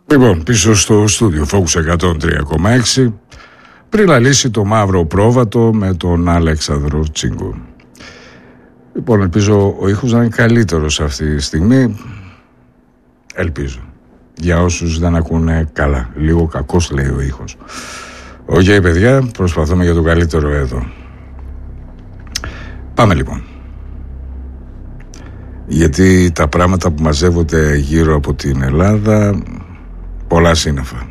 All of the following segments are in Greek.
Λοιπόν, πίσω στο στούντιο Focus 103,6 πριν λαλήσει το μαύρο πρόβατο με τον Αλέξανδρο Τσίγκο. Λοιπόν, ελπίζω ο ήχος να είναι καλύτερος αυτή τη στιγμή. Ελπίζω. Για όσους δεν ακούνε καλά. Λίγο κακός λέει ο ήχος. Οκ, παιδιά, προσπαθούμε για το καλύτερο εδώ. Πάμε λοιπόν. Γιατί τα πράγματα που μαζεύονται γύρω από την Ελλάδα, πολλά σύννεφα.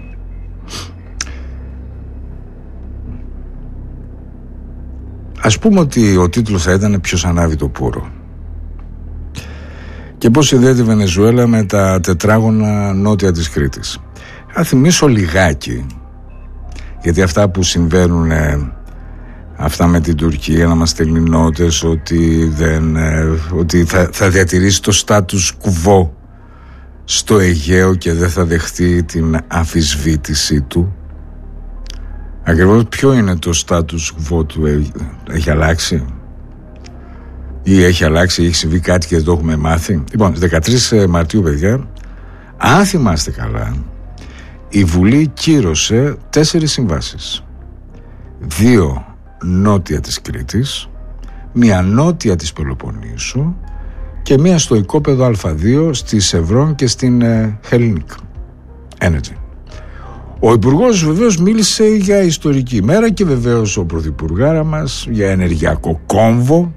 Ας πούμε ότι ο τίτλος θα ήταν «Ποιος ανάβει το πουρο» και πώς συνδέεται η Βενεζουέλα με τα τετράγωνα νότια της Κρήτης. Θα θυμίσω λιγάκι, γιατί αυτά που συμβαίνουν, αυτά με την Τουρκία να μας στέλνει νότες ότι θα διατηρήσει το status quo στο Αιγαίο και δεν θα δεχτεί την αμφισβήτησή του. Ακριβώς ποιο είναι το status quo του? Έχει αλλάξει ή έχει αλλάξει, έχει συμβεί κάτι και δεν το έχουμε μάθει? Λοιπόν, στις 13 Μαρτίου, παιδιά, αν θυμάστε καλά, η Βουλή κύρωσε 4 συμβάσεις. 2 νότια της Κρήτης, 1 νότια της Πελοποννήσου και 1 στο οικόπεδο Α2 στη Σευρών και στην Hellenic Energy. Ο Υπουργός βεβαίως μίλησε για ιστορική ημέρα και βεβαίως ο Πρωθυπουργάρα μας για ενεργειακό κόμβο.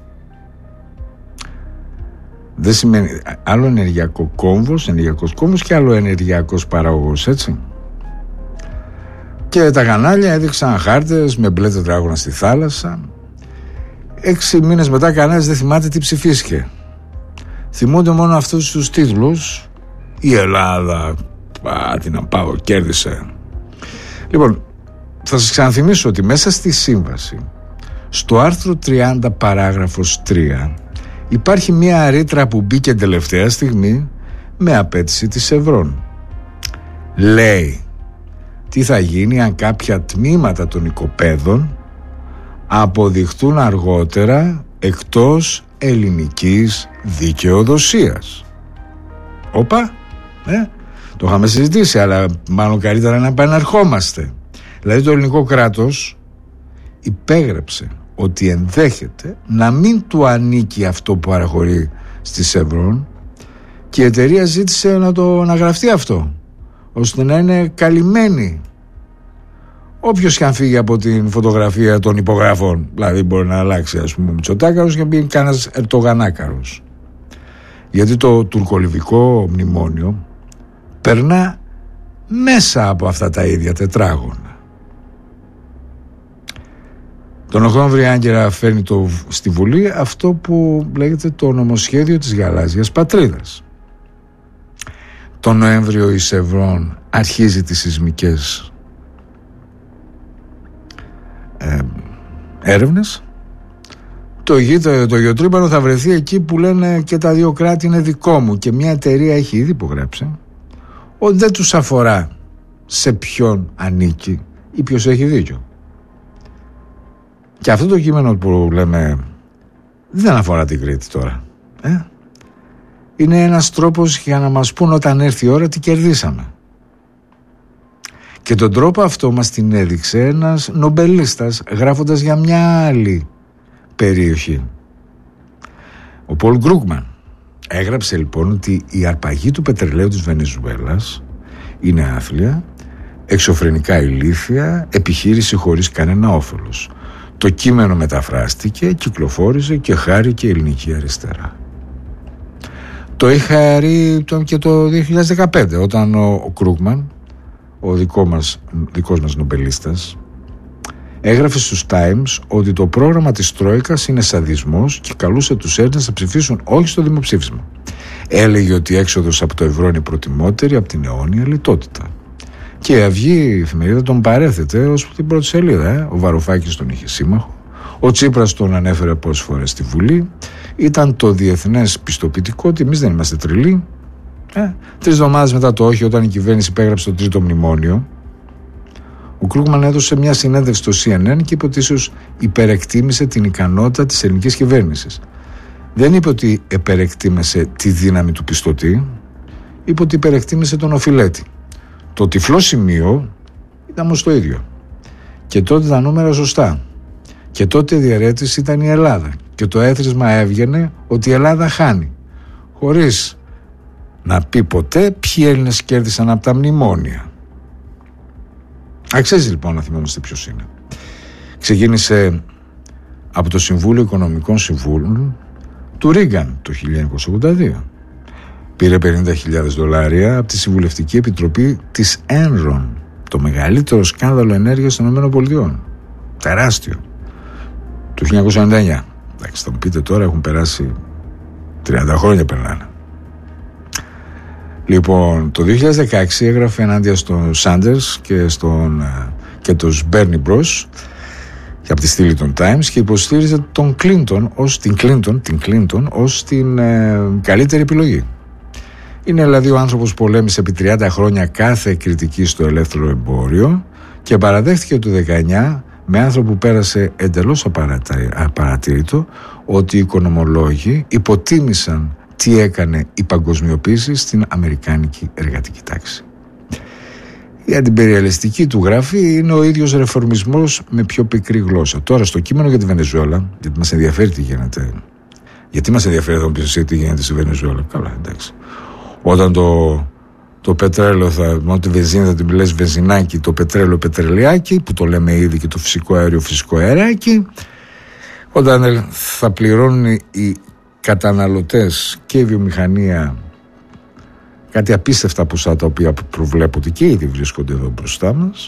Δεν σημαίνει άλλο ενεργειακός κόμβος και άλλο ενεργειακός παραγωγός, έτσι. Και τα κανάλια έδειξαν χάρτες με μπλε τετράγωνα στη θάλασσα. 6 μήνες μετά κανένας δεν θυμάται τι ψηφίστηκε. Θυμούνται μόνο αυτούς τους τίτλους. Η Ελλάδα, την πάω, κέρδισε. Λοιπόν, θα σας ξαναθυμίσω ότι μέσα στη σύμβαση, στο άρθρο 30 παράγραφος 3, υπάρχει μια ρήτρα που μπήκε τελευταία στιγμή με απέτηση της Σευρών. Λέει τι θα γίνει αν κάποια τμήματα των οικοπαίδων αποδειχτούν αργότερα εκτός ελληνικής δικαιοδοσίας. Όπα, το είχαμε συζητήσει, αλλά μάλλον καλύτερα να επαναρχόμαστε. Δηλαδή το ελληνικό κράτος υπέγραψε ότι ενδέχεται να μην του ανήκει αυτό που παραχωρεί στη Σευρών και η εταιρεία ζήτησε να γραφτεί αυτό, ώστε να είναι καλυμμένη. Όποιος και αν φύγει από την φωτογραφία των υπογραφών, δηλαδή μπορεί να αλλάξει, ας πούμε, ο Μητσοτάκαρος και να μπει κανένας Ερτογανάκαρος. Γιατί το τουρκολιβικό μνημόνιο περνά μέσα από αυτά τα ίδια τετράγωνα. Τον Οκτώβριο, Άγκυρα φέρνει στη Βουλή αυτό που λέγεται το νομοσχέδιο της γαλάζιας πατρίδας. Τον Νοέμβριο η Σευρών αρχίζει τις σεισμικές έρευνες. Το γεωτρύπανο θα βρεθεί εκεί που λένε και τα 2 κράτη είναι δικό μου, και μια εταιρεία έχει ήδη υπογράψει ότι δεν τους αφορά σε ποιον ανήκει ή ποιος έχει δίκιο. Και αυτό το κείμενο που λέμε δεν αφορά την Κρήτη τώρα. Είναι ένας τρόπος για να μας πούν όταν έρθει η ώρα τι κερδίσαμε. Και τον τρόπο αυτό μας την έδειξε ένας νομπελίστας γράφοντας για μια άλλη περιοχή. Ο Πολ Γκρούγκμαν έγραψε λοιπόν ότι η αρπαγή του πετρελαίου της Βενεζουέλας είναι άθλια, εξωφρενικά ηλίθια, επιχείρηση χωρίς κανένα όφελος. Το κείμενο μεταφράστηκε, κυκλοφόρησε και χάρηκε η ελληνική αριστερά. Το είχα ρει και το 2015 όταν ο Γκρούγκμαν, ο δικός μας νομπελίστας, έγραφε στους Times ότι το πρόγραμμα της Τρόικας είναι σαδισμός και καλούσε τους Έλληνες να ψηφίσουν όχι στο δημοψήφισμα. Έλεγε ότι η έξοδος από το ευρώ είναι προτιμότερη από την αιώνια λιτότητα. Και η Αυγή, η εφημερίδα, τον παρέθετε ως την πρώτη σελίδα. Ο Βαρουφάκης τον είχε σύμμαχο. Ο Τσίπρας τον ανέφερε πόσες φορές στη Βουλή. Ήταν το διεθνές πιστοποιητικό ότι εμείς δεν είμαστε τρελοί. 3 εβδομάδες μετά το όχι, όταν η κυβέρνηση υπέγραψε το 3ο μνημόνιο, ο Κρούγκμαν έδωσε μια συνέντευξη στο CNN και είπε ότι ίσως υπερεκτίμησε την ικανότητα της ελληνικής κυβέρνησης. Δεν είπε ότι υπερεκτίμησε τη δύναμη του πιστωτή, είπε ότι υπερεκτίμησε τον οφειλέτη. Το τυφλό σημείο ήταν όμως το ίδιο. Και τότε τα νούμερα σωστά. Και τότε η διαιρέτηση ήταν η Ελλάδα. Και το έθρισμα έβγαινε ότι η Ελλάδα χάνει. Χωρίς να πει ποτέ ποιοι Έλληνες κέρδισαν από τα μνημόνια. Αξίζει λοιπόν να θυμόμαστε ποιος είναι. Ξεκίνησε από το Συμβούλιο Οικονομικών Συμβούλων του Ρίγκαν το 1982. Πήρε $50,000 από τη Συμβουλευτική Επιτροπή της Enron, το μεγαλύτερο σκάνδαλο ενέργειας των ΗΠΑ. Τεράστιο. Το 1999. Εντάξει, θα μου πείτε τώρα, έχουν περάσει 30 χρόνια περνάνε. Λοιπόν, το 2016 έγραφε ενάντια στον Σάντερς και τον Μπέρνι Μπρος και από τη στήλη των Times και υποστήριζε την Κλίντον ως την καλύτερη επιλογή. Είναι δηλαδή ο άνθρωπος που πολέμησε επί 30 χρόνια κάθε κριτική στο ελεύθερο εμπόριο και παραδέχτηκε το 19 με άνθρωπο που πέρασε εντελώς απαρατήρητο ότι οι οικονομολόγοι υποτίμησαν τι έκανε η παγκοσμιοποίηση στην αμερικάνικη εργατική τάξη. Η αντιπεριαλιστική του γραφή είναι ο ίδιος ρεφορμισμός με πιο πικρή γλώσσα. Τώρα στο κείμενο για τη Βενεζουέλα, γιατί μας ενδιαφέρει τι γίνεται. Γιατί μας ενδιαφέρει να πεις εσύ τι γίνεται στη Βενεζουέλα. Καλά, εντάξει. Όταν το πετρέλαιο μόνο τη βενζίνη θα την λες βενζινάκι, το πετρέλαιο πετρελιάκι, που το λέμε ήδη και το φυσικό αέριο φυσικό αεράκι, όταν θα πληρώνουν οι καταναλωτές και η βιομηχανία κάτι απίστευτα ποσά τα οποία προβλέπονται και ήδη βρίσκονται εδώ μπροστά μας,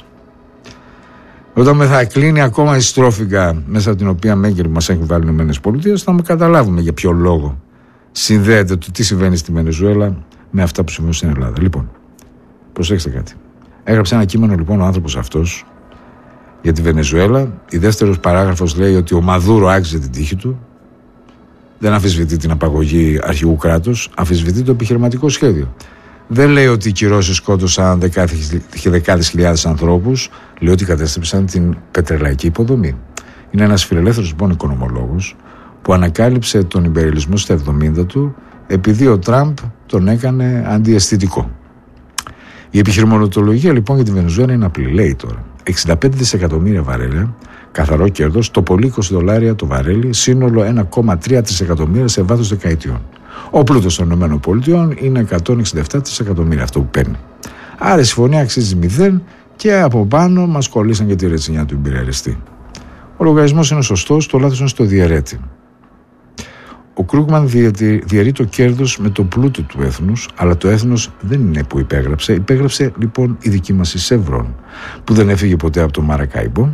όταν θα κλείνει ακόμα η στρόφιγγα μέσα από την οποία μέγερ μας έχουν βάλει οι ΗΠΑ, θα καταλάβουμε για ποιο λόγο συνδέεται το τι συμβαίνει στη Βενεζουέλα με αυτά που συμβαίνουν στην Ελλάδα. Λοιπόν, προσέξτε κάτι. Έγραψε ένα κείμενο λοιπόν ο άνθρωπος αυτός για τη Βενεζουέλα. Η δεύτερος παράγραφος λέει ότι ο Μαδούρο άξιζε την τύχη του. Δεν αμφισβητεί την απαγωγή αρχηγού κράτους, αμφισβητεί το επιχειρηματικό σχέδιο. Δεν λέει ότι οι κυρώσεις σκότωσαν δεκάδες χιλιάδες ανθρώπους, λέει ότι κατέστρεψαν την πετρελαϊκή υποδομή. Είναι ένας φιλελεύθερος λοιπόν οικονομολόγος που ανακάλυψε τον ιμπεριαλισμό στα 70 του επειδή ο Τραμπ τον έκανε αντιαισθητικό. Η επιχειρηματολογία λοιπόν για τη Βενεζουέλα είναι απλή. Λέει τώρα 65 δισεκατομμύρια βαρέλια, καθαρό κέρδος, το πολύ $20 το βαρέλι, σύνολο 1,3 τρισεκατομμύρια σε βάθος δεκαετιών. Ο πλούτος των ΗΠΑ είναι 167 δισεκατομμύρια αυτό που παίρνει. Άρα η συμφωνία αξίζει 0 και από πάνω μας κολλήσαν και τη ρετσινιά του ιμπεριαλιστή. Ο λογαριασμός είναι σωστός, το λάθος είναι στο διαιρέτη. Ο Κρούγκμαν διαιρεί το κέρδος με το πλούτο του έθνους, αλλά το έθνος δεν είναι που υπέγραψε. Υπέγραψε λοιπόν η δική μας η Σεύρον, που δεν έφυγε ποτέ από το Μαρακάιμπο.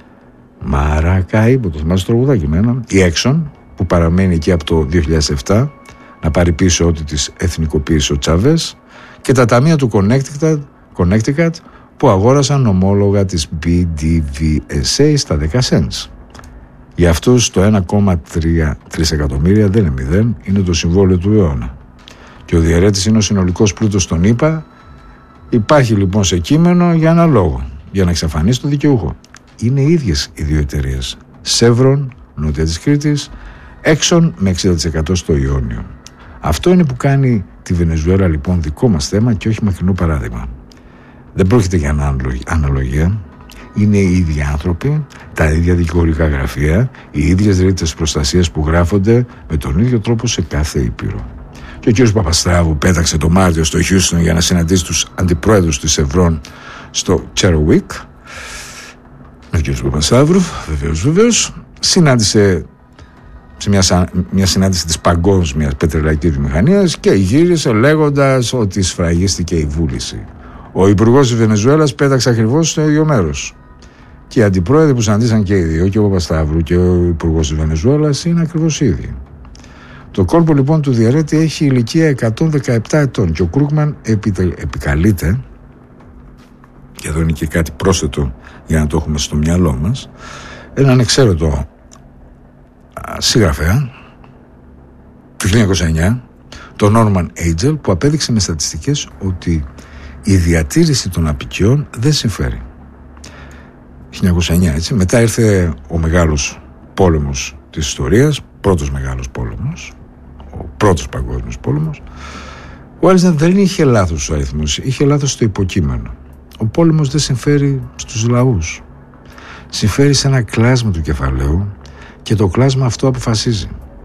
Το θυμάσαι το τραγουδάκι με ένα. Η Έξον, που παραμένει εκεί από το 2007, να πάρει πίσω ό,τι της εθνικοποίησε ο Τσάβες, και τα ταμεία του Connecticut, που αγόρασαν ομόλογα της BDVSA στα 10 cents. Για αυτούς το 1,3 τρισεκατομμύρια δεν είναι 0, είναι το συμβόλαιο του αιώνα. Και ο διαιρέτης είναι ο συνολικός πλούτος των ΗΠΑ. Υπάρχει λοιπόν σε κείμενο για ένα λόγο, για να εξαφανίσει το δικαιούχο. Είναι οι ίδιες οι δύο εταιρείες. Σεύρον, νότια της Κρήτης, Έξον με 60% στο Ιόνιο. Αυτό είναι που κάνει τη Βενεζουέλα λοιπόν δικό μας θέμα και όχι μακρινό παράδειγμα. Δεν πρόκειται για αναλογία. Είναι οι ίδιοι άνθρωποι, τα ίδια δικηγορικά γραφεία, οι ίδιες ρήτρες προστασίας που γράφονται με τον ίδιο τρόπο σε κάθε ήπειρο. Και ο κ. Παπαστράβου πέταξε το Μάρτιο στο Χιούστον για να συναντήσει τους αντιπρόεδρους της Σευρών στο Τσέρουικ. Ο κ. Παπαστράβου, βεβαίως, συνάντησε σε μια συνάντηση της παγκόσμιας πετρελαϊκής βιομηχανίας και γύρισε λέγοντας ότι σφραγίστηκε η βούληση. Ο υπουργός της Βενεζουέλας πέταξε ακριβώς στο ίδιο μέρος. Και οι αντιπρόεδροι που συναντήσαν και οι δύο, και ο Παπασταύρου και ο υπουργός της Βενεζουέλας, είναι ακριβώς ίδιοι. Το κόλπο λοιπόν του διαιρέτη έχει ηλικία 117 ετών και ο Κρούγκμαν επικαλείται, και εδώ είναι και κάτι πρόσθετο για να το έχουμε στο μυαλό μας, έναν εξαίρετο συγγραφέα του 1909, τον Νόρμαν Έιτζελ, που απέδειξε με στατιστικές ότι η διατήρηση των απικιών δεν συμφέρει. 1909, έτσι. Μετά ήρθε ο μεγάλος πόλεμος της ιστορίας, πρώτος μεγάλος πόλεμος, ο πρώτος παγκόσμιος πόλεμος. Ο Έλληνας δεν είχε λάθος στους αριθμούς, είχε λάθος στο υποκείμενο. Ο πόλεμος δεν συμφέρει στους λαούς. Συμφέρει σε ένα κλάσμα του κεφαλαίου και το κλάσμα αυτό αποφασίζει.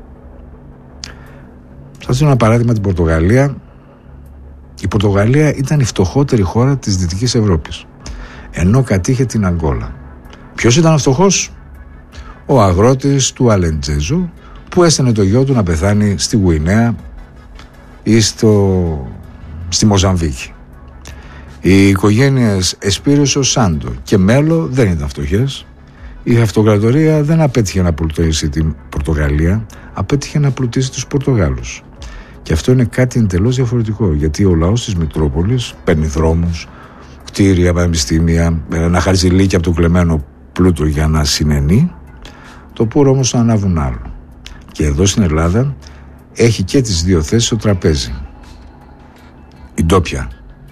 Θα δώσω ένα παράδειγμα, την Πορτογαλία. Η Πορτογαλία ήταν η φτωχότερη χώρα της Δυτικής Ευρώπης, ενώ κατήχε την Αγγόλα. Ποιος ήταν ο φτωχός? Ο αγρότης του Αλεντζέζο, που έστελνε το γιο του να πεθάνει στη Γουινέα ή στη Μοζαμβίκη. Οι οικογένειες Εσπίρησο, Σάντο και Μέλο δεν ήταν φτωχές. Η αυτοκρατορία δεν απέτυχε να πλουτίσει την Πορτογαλία, απέτυχε να πλουτίσει τους Πορτογάλους. Και αυτό είναι κάτι εντελώς διαφορετικό, γιατί ο λαός της Μητρόπολης παίρνει δρόμους, κτίρια, πανεπιστήμια, ένα χαρτζηλίκι από το κλεμμένο πλούτο για να συνενεί. Το πουρο όμως το ανάβουν άλλο. Και εδώ στην Ελλάδα έχει και τις δύο θέσεις στο τραπέζι. Η ντόπια.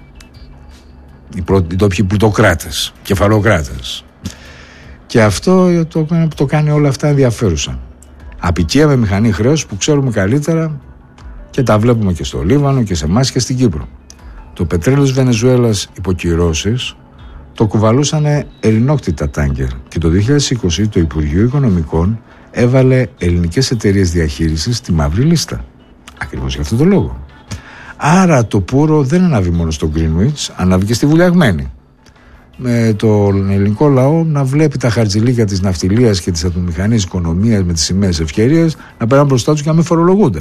Οι ντόπιοι πλουτοκράτες, κεφαλοκράτες. Και αυτό το κάνει όλα αυτά ενδιαφέρουσα. Απικία με μηχανή χρέους που ξέρουμε καλύτερα και τα βλέπουμε και στο Λίβανο και σε εμάς και στην Κύπρο. Το πετρέλαιο της Βενεζουέλας υποκυρώσεις το κουβαλούσανε ελληνόκτητα τάγκερ και το 2020 το Υπουργείο Οικονομικών έβαλε ελληνικές εταιρείες διαχείρισης στη μαύρη λίστα. Ακριβώς για αυτόν τον λόγο. Άρα το πουρο δεν ανάβει μόνο στο Greenwich, ανάβει και στη Βουλιαγμένη. Με τον ελληνικό λαό να βλέπει τα χαρτζηλίκια της ναυτιλίας και της ατομομηχανής οικονομίας με τις σημαίες ευκαιρίες να περνάνε μπροστά τους και να μην φορολογούνται.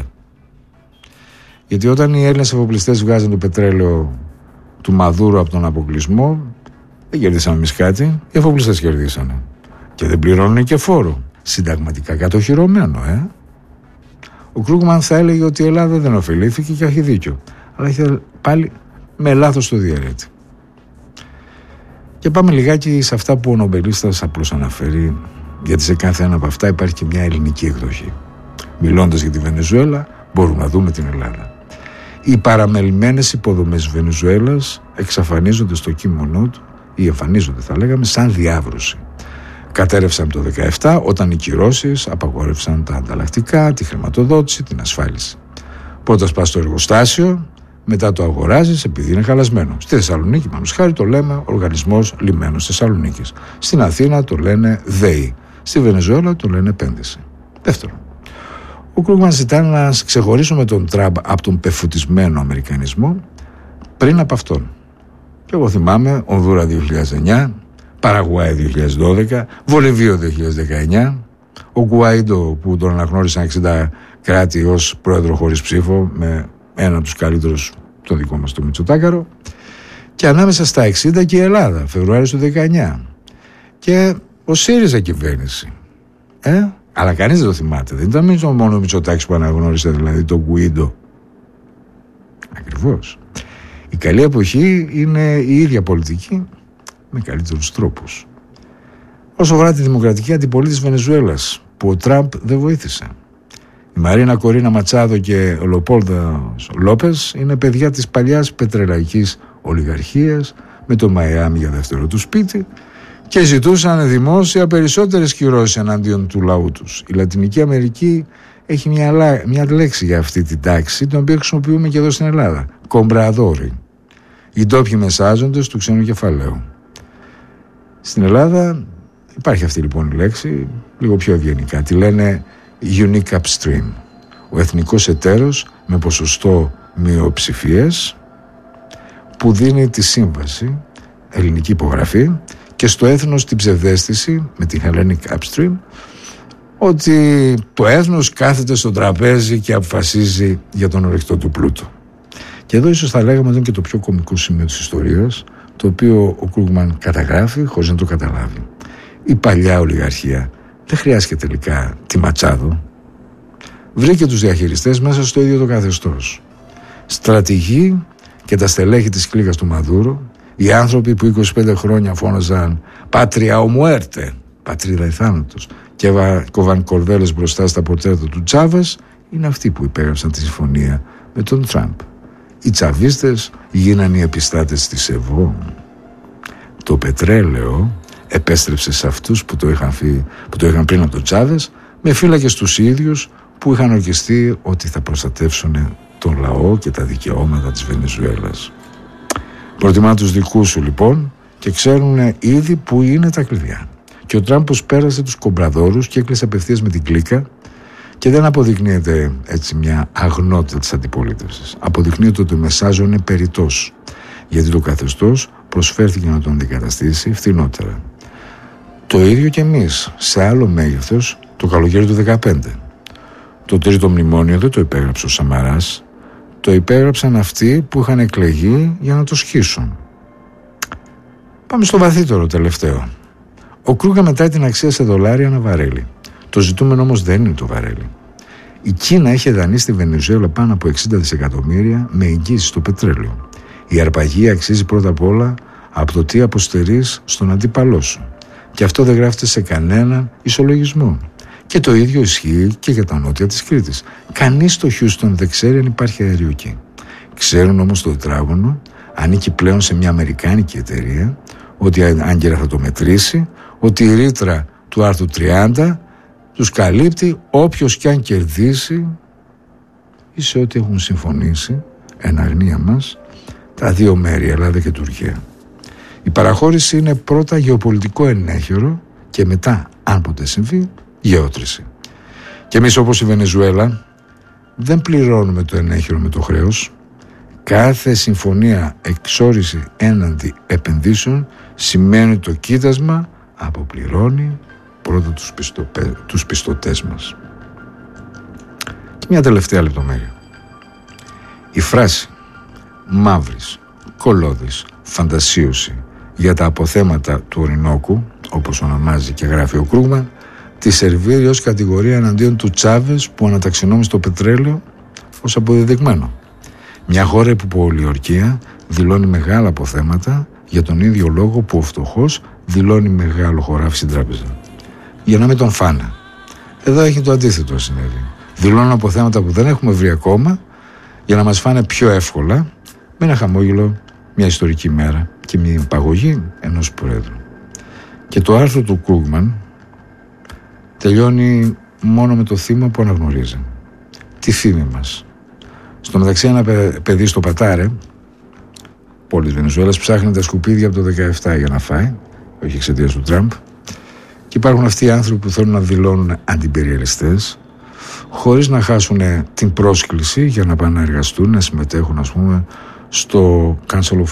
Γιατί όταν οι Έλληνες εφοπλιστές βγάζαν το πετρέλαιο του Μαδούρου από τον αποκλεισμό, δεν κερδίσαμε εμείς κάτι, οι εφοπλιστές κερδίσανε. Και δεν πληρώνουν και φόρο. Συνταγματικά κατοχυρωμένο, Ο Κρούγκμαν θα έλεγε ότι η Ελλάδα δεν ωφελήθηκε και έχει δίκιο. Αλλά είχε πάλι με λάθος το διαιρέτη. Και πάμε λιγάκι σε αυτά που ο νομπελίστας απλώς αναφέρει, γιατί σε κάθε ένα από αυτά υπάρχει και μια ελληνική εκδοχή. Μιλώντας για τη Βενεζουέλα, μπορούμε να δούμε την Ελλάδα. Οι παραμελημένες υποδομές Βενεζουέλας εξαφανίζονται στο κείμενό του, ή εμφανίζονται θα λέγαμε, σαν διάβρωση. Κατέρευσαν το 2017 όταν οι κυρώσεις απαγόρευσαν τα ανταλλακτικά, τη χρηματοδότηση, την ασφάλιση. Πρώτα σπάς το εργοστάσιο, μετά το αγοράζεις επειδή είναι χαλασμένο. Στη Θεσσαλονίκη, πάνω χάρη, το λέμε Οργανισμός Λιμένος Θεσσαλονίκης. Στην Αθήνα το λένε ΔΕΗ. Στη Βενεζουέλα το λένε επένδυση. Δεύτερον, ο Κρούγκμαν ζητά να ξεχωρίσουμε τον Τραμπ από τον πεφωτισμένο αμερικανισμό πριν από αυτόν. Και εγώ θυμάμαι Ονδούρα 2009, Παραγουάη 2012, Βολιβίο 2019, ο Γκουάιντο που τον αναγνώρισαν 60 κράτη ως πρόεδρο χωρίς ψήφο, με ένα από τους καλύτερους, τον δικό μας το Μητσοτάκαρο, και ανάμεσα στα 60 και η Ελλάδα, Φεβρουάριο του 19. Και ο ΣΥΡΙΖΑ κυβέρνηση. Αλλά κανείς δεν το θυμάται. Δεν ήταν μόνο ο Μητσοτάκης που αναγνώρισε, δηλαδή τον Γκουίντο. Ακριβώς. Η καλή εποχή είναι η ίδια πολιτική με καλύτερους τρόπους. Όσο αφορά τη δημοκρατική αντιπολίτευση της Βενεζουέλας, που ο Τραμπ δεν βοήθησε. Η Μαρίνα Κορίνα Ματσάδο και ο Λεοπόλδο Λόπες είναι παιδιά της παλιάς πετρελαϊκής ολιγαρχίας, με το Μαϊάμι για δεύτερο του σπίτι, και ζητούσαν δημόσια περισσότερες κυρώσεις εναντίον του λαού τους. Η Λατινική Αμερική έχει μια λέξη για αυτή την τάξη, την οποία χρησιμοποιούμε και εδώ στην Ελλάδα. Κομπραδόροι. Οι ντόπιοι μεσάζοντες του ξένου κεφαλαίου. Στην Ελλάδα υπάρχει αυτή λοιπόν η λέξη, λίγο πιο ευγενικά. Τη λένε unique upstream. Ο εθνικός εταίρος με ποσοστό μειοψηφίες που δίνει τη σύμβαση, ελληνική υπογραφή, και στο έθνος την ψευδαίσθηση με την Hellenic Upstream ότι το έθνος κάθεται στο τραπέζι και αποφασίζει για τον ορυκτό του πλούτο. Και εδώ ίσως θα λέγαμε ότι είναι και το πιο κωμικό σημείο της ιστορίας, το οποίο ο Κρούγκμαν καταγράφει χωρίς να το καταλάβει. Η παλιά ολιγαρχία δεν χρειάστηκε τελικά τη Ματσάδο. Βρήκε τους διαχειριστές μέσα στο ίδιο το καθεστώς. Στρατηγοί και τα στελέχη της κλίκας του Μαδούρο, οι άνθρωποι που 25 χρόνια φώναζαν «Πάτρια ο Μουέρτε», πατρίδα ή θάνατος, και κόβαν κορδέλες μπροστά στα πορτρέτα του Τσάβες, είναι αυτοί που υπέγραψαν τη συμφωνία με τον Τραμπ. Οι τσαβίστες γίνανε οι επιστάτες της ΕΒΟ. Το πετρέλαιο επέστρεψε σε αυτούς που το είχαν πριν από τον Τσάβες, με φύλακες τους ίδιους που είχαν ορκιστεί ότι θα προστατεύσουν τον λαό και τα δικαιώματα της Βενεζουέλας. Προτιμά τους δικούς σου λοιπόν και ξέρουν ήδη που είναι τα κλειδιά. Και ο Τραμπ πέρασε τους κομπραδόρους και έκλεισε απευθείας με την κλίκα και δεν αποδεικνύεται έτσι μια αγνότητα της αντιπολίτευσης. Αποδεικνύεται ότι ο Μεσάζο είναι περιττός, γιατί το καθεστώς προσφέρθηκε να τον αντικαταστήσει φθηνότερα. Το ίδιο και εμείς, σε άλλο μέγεθος, το καλοκαίρι του 2015. Το τρίτο μνημόνιο δεν το υπέγραψε ο Σαμαράς, το υπέγραψαν αυτοί που είχαν εκλεγεί για να το σχίσουν. Πάμε στο βαθύτερο τελευταίο. Ο Κρούγκα μετράει την αξία σε δολάρια ένα βαρέλι. Το ζητούμενο όμως δεν είναι το βαρέλι. Η Κίνα έχει δανείσει στη Βενεζουέλα πάνω από 60 δισεκατομμύρια με εγγύηση στο πετρέλαιο. Η αρπαγή αξίζει πρώτα απ' όλα από το τι αποστερείς στον αντίπαλό σου. Και αυτό δεν γράφεται σε κανέναν ισολογισμό. Και το ίδιο ισχύει και για τα νότια της Κρήτης. Κανείς στο Χιούστον δεν ξέρει αν υπάρχει αέριο εκεί. Ξέρουν όμως το τετράγωνο ανήκει πλέον σε μια αμερικάνικη εταιρεία, ότι Άγκυρα θα το μετρήσει, ότι η ρήτρα του άρθρου 30 τους καλύπτει όποιος κι αν κερδίσει ή σε ό,τι έχουν συμφωνήσει εν αγνία μας τα δύο μέρη, Ελλάδα και Τουρκία. Η παραχώρηση είναι πρώτα γεωπολιτικό ενέχειρο και μετά, αν ποτέ συμβεί, γεώτρηση. Και εμείς, όπως η Βενεζουέλα, δεν πληρώνουμε το ενέχειρο με το χρέος. Κάθε συμφωνία εξόριση έναντι επενδύσεων σημαίνει το κοίτασμα αποπληρώνει πρώτα τους πιστωτές μας. Και μια τελευταία λεπτομέρεια. Η φράση μαύρης, κολώδης, φαντασίωση για τα αποθέματα του Ορεινόκου, όπως ονομάζει και γράφει ο Κρούγμαν, τη σερβίρει ως κατηγορία εναντίον του Τσάβες που αναταξινόμησε το πετρέλαιο ως αποδεδειγμένο. Μια χώρα που πολιορκία δηλώνει μεγάλα αποθέματα για τον ίδιο λόγο που ο φτωχός δηλώνει μεγάλο χωράφι στην τράπεζα. Για να μην τον φάνε. Εδώ έχει το αντίθετο συνέβη. Δηλώνουν αποθέματα που δεν έχουμε βρει ακόμα για να μας φάνε πιο εύκολα με ένα χαμόγελο, μια ιστορική μέρα και μια υπαγωγή ενός πρόεδρου. Και το άρθρο του Κρούγμαν τελειώνει μόνο με το θύμα που αναγνωρίζει. Τη φήμη μας. Στο μεταξύ ένα παιδί στο Πατάρε, πόλης Βενεζουέλας, ψάχνει τα σκουπίδια από το 17 για να φάει, όχι εξαιτίας του Τραμπ. Και υπάρχουν αυτοί οι άνθρωποι που θέλουν να δηλώνουν αντιπεριαλιστές, χωρίς να χάσουν την πρόσκληση για να πάνε να εργαστούν, να συμμετέχουν, ας πούμε, στο Council of